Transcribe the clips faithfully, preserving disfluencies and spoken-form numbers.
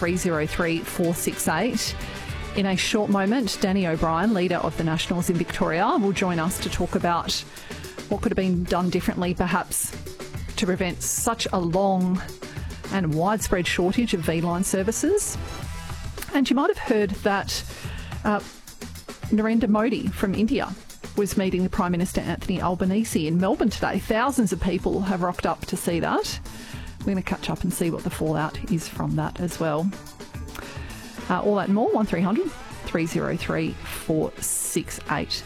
three oh three, four six eight. In a short moment, Danny O'Brien, leader of the Nationals in Victoria, will join us to talk about what could have been done differently, perhaps, to prevent such a long and widespread shortage of V-Line services. And you might have heard that uh, Narendra Modi from India was meeting the Prime Minister Anthony Albanese in Melbourne today. Thousands of people have rocked up to see that. We're going to catch up and see what the fallout is from that as well. Uh, all that and more, one three hundred, three oh three, four six eight.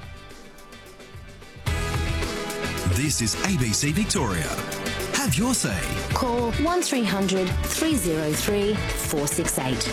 This is A B C Victoria. Have your say. Call one three hundred, three oh three, four six eight.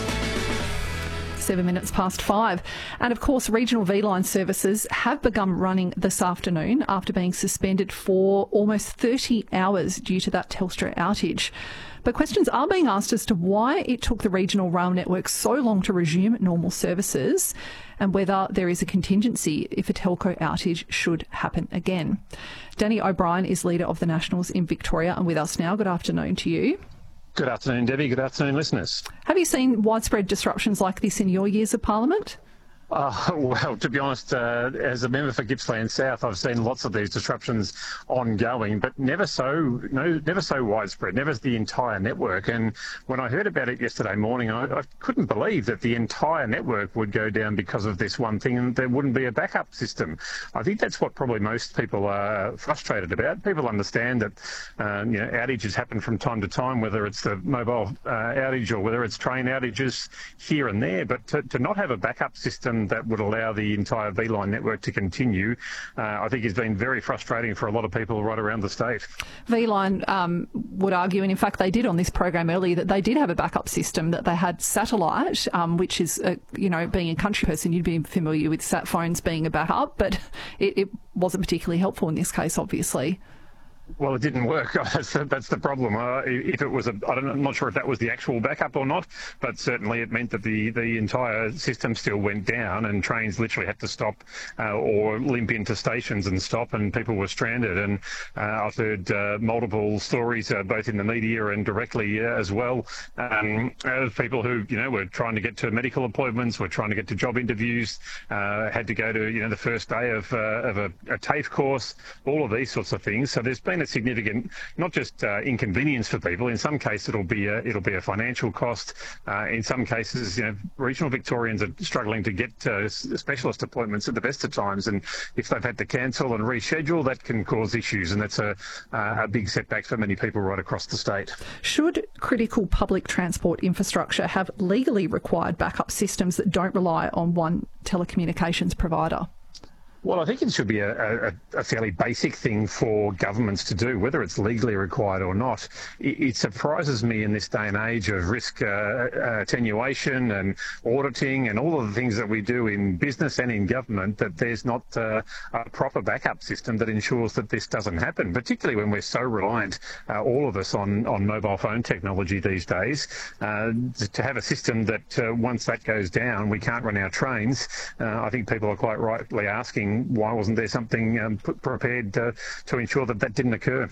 Seven minutes past five. And of course, regional V-Line services have begun running this afternoon after being suspended for almost thirty hours due to that Telstra outage. But questions are being asked as to why it took the regional rail network so long to resume normal services and whether there is a contingency if a telco outage should happen again. Danny O'Brien is leader of the Nationals in Victoria and with us now. Good afternoon to you. Good afternoon, Debbie. Good afternoon, listeners. Have you seen widespread disruptions like this in your years of Parliament? Uh, well, to be honest, uh, as a member for Gippsland South, I've seen lots of these disruptions ongoing, but never so no, never so widespread, never the entire network. And when I heard about it yesterday morning, I, I couldn't believe that the entire network would go down because of this one thing and there wouldn't be a backup system. I think that's what probably most people are frustrated about. People understand that uh, you know, outages happen from time to time, whether it's the mobile uh, outage or whether it's train outages here and there, but to, to not have a backup system that would allow the entire V-Line network to continue, uh, I think has been very frustrating for a lot of people right around the state. V-Line um, would argue, and in fact they did on this program earlier, that they did have a backup system, that they had satellite, um, which is, uh, you know, being a country person, you'd be familiar with sat phones being a backup, but it, it wasn't particularly helpful in this case, obviously. Well, it didn't work. That's the, that's the problem. Uh, if it was a, I don't, I'm not sure if that was the actual backup or not, but certainly it meant that the, the entire system still went down and trains literally had to stop uh, or limp into stations and stop, and people were stranded. And uh, I've heard uh, multiple stories, uh, both in the media and directly uh, as well, um, of people who, you know, were trying to get to medical appointments, were trying to get to job interviews, uh, had to go to, you know, the first day of, uh, of a, a TAFE course, all of these sorts of things. So there's been a significant, not just uh, inconvenience for people. In some cases, it'll be a, it'll be a financial cost. Uh, in some cases, you know, regional Victorians are struggling to get uh, specialist appointments at the best of times, and if they've had to cancel and reschedule, that can cause issues, and that's a, uh, a big setback for many people right across the state. Should critical public transport infrastructure have legally required backup systems that don't rely on one telecommunications provider? Well, I think it should be a, a, a fairly basic thing for governments to do, whether it's legally required or not. It, it surprises me in this day and age of risk uh, attenuation and auditing and all of the things that we do in business and in government that there's not uh, a proper backup system that ensures that this doesn't happen, particularly when we're so reliant, uh, all of us, on, on mobile phone technology these days. Uh, to have a system that uh, once that goes down, we can't run our trains, uh, I think people are quite rightly asking, why wasn't there something um, prepared uh, to ensure that that didn't occur?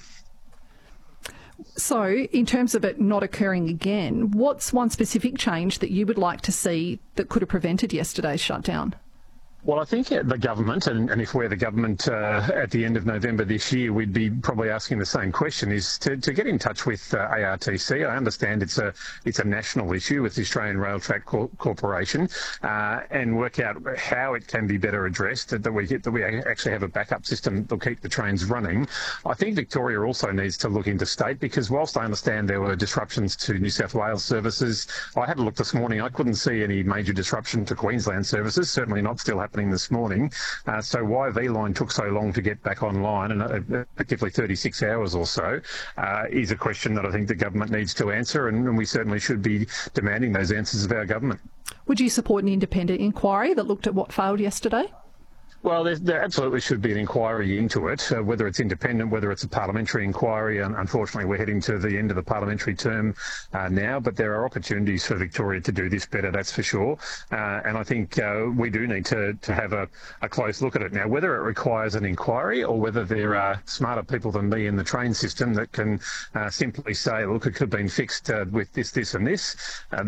So, in terms of it not occurring again, what's one specific change that you would like to see that could have prevented yesterday's shutdown? Well, I think the government, and, and if we're the government uh, at the end of November this year, we'd be probably asking the same question, is to, to get in touch with uh, A R T C. I understand it's a it's a national issue with the Australian Rail Track Cor- Corporation, uh, and work out how it can be better addressed, that we get, that we actually have a backup system that'll keep the trains running. I think Victoria also needs to look into state, because whilst I understand there were disruptions to New South Wales services, I had a look this morning, I couldn't see any major disruption to Queensland services, certainly not still happening this morning. Uh, so why V-Line took so long to get back online, and uh, effectively thirty-six hours or so, uh, is a question that I think the government needs to answer, and, and we certainly should be demanding those answers of our government. Would you support an independent inquiry that looked at what failed yesterday? Well, there, there absolutely should be an inquiry into it, uh, whether it's independent, whether it's a parliamentary inquiry. And unfortunately, we're heading to the end of the parliamentary term uh, now, but there are opportunities for Victoria to do this better, that's for sure. Uh, and I think uh, we do need to, to have a, a close look at it. Now, whether it requires an inquiry or whether there are smarter people than me in the train system that can uh, simply say, look, it could have been fixed uh, with this, this and this, uh,